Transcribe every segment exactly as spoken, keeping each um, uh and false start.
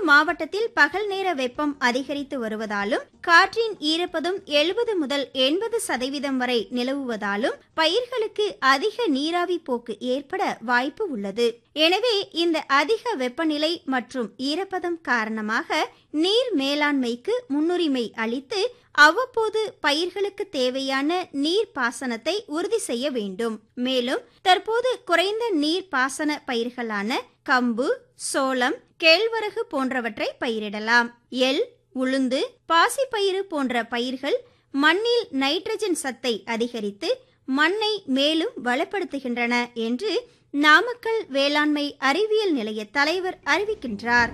மாவட்டத்தில் பகல் நேர வெப்பம் அதிகரித்து வருவதாலும் காற்றின் ஈரப்பதம் எழுபது முதல் எண்பது சதவீதம் வரை நிலவுவதாலும் பயிர்களுக்கு அதிக நீராவி போக்கு ஏற்பட வாய்ப்பு உள்ளது. எனவே இந்த அதிக வெப்பநிலை மற்றும் ஈரப்பதம் காரணமாக நீர் மேலாண்மைக்கு முன்னுரிமை அளித்து அவ்வப்போது பயிர்களுக்கு தேவையான நீர் பாசனத்தை உறுதி செய்ய வேண்டும். மேலும் தற்போது குறைந்த நீர் பாசன பயிர்களான கம்பு, சோளம், கேழ்வரகு போன்றவற்றை பயிரிடலாம். எள், உளுந்து, பாசிப்பயிறு போன்ற பயிர்கள் மண்ணில் நைட்ரஜன் சத்தை அதிகரித்து மண்ணை மேலும் வளப்படுத்துகின்றன என்று நாமக்கல் வேளாண்மை அறிவியல் நிலைய தலைவர் அறிவிக்கின்றார்.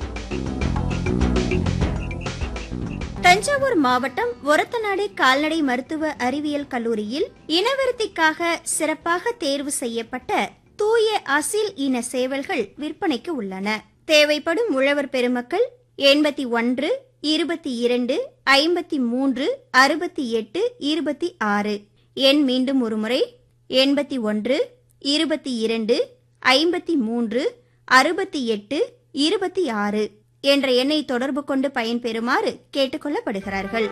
தஞ்சாவூர் மாவட்டம் ஒரத்தநாடு கால்நடை மருத்துவ அறிவியல் கல்லூரியில் இனவிருத்திக்காக சிறப்பாக தேர்வு செய்யப்பட்ட தூய அசில் இன சேவல்கள் விற்பனைக்கு உள்ளன. தேவைப்படும் உழவர் பெருமக்கள் எண்பத்தி ஒன்று இருபத்தி இரண்டு ஐம்பத்தி மூன்று அறுபத்தி எட்டு இருபத்தி ஆறு எண் மீண்டும் ஒருமுறை எண்பத்தி ஒன்று இருபத்தி இரண்டு ஐம்பத்தி மூன்று அறுபத்தி எட்டு இருபத்தி ஆறு என்ற எண்ணை தொடர்பு கொண்டு பயன்பெறுமாறு கேட்டுக்கொள்ளப்படுகிறார்கள்.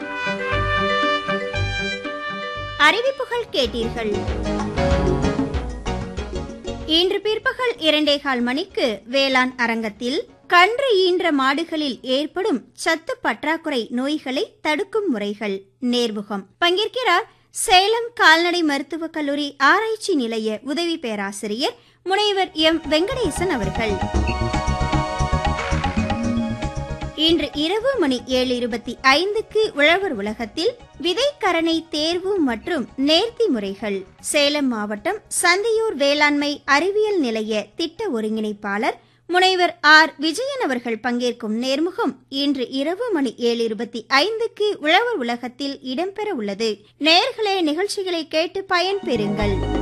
அறிவிப்புகள் கேட்டீர்கள். இன்று பிற்பகல் இரண்டே கால் மணிக்கு வேளாண் அரங்கத்தில் கன்று ஈன்ற மாடுகளில் ஏற்படும் சத்து பற்றாக்குறை நோய்களை தடுக்கும் முறைகள் நேர்முகம். பங்கேற்கிறார் சேலம் கால்நடை மருத்துவக் கல்லூரி ஆராய்ச்சி நிலைய உதவி பேராசிரியர் முனைவர் எம் வெங்கடேசன் அவர்கள். இன்று இரவு மணி ஏழு இருபத்தி ஐந்துக்கு உழவர் உலகத்தில் விதைக்கரணை தேர்வு மற்றும் நேர்த்தி முறைகள். சேலம் மாவட்டம் சந்தியூர் வேளாண்மை அறிவியல் நிலைய திட்ட ஒருங்கிணைப்பாளர் முனைவர் ஆர் விஜயன் அவர்கள் பங்கேற்கும் நேர்முகம் இன்று இரவு மணி ஏழு இருபத்தி ஐந்துக்கு உழவர் உலகத்தில் இடம்பெற உள்ளது. நேயர்களே, நிகழ்ச்சிகளை கேட்டு பயன்பெறுங்கள்.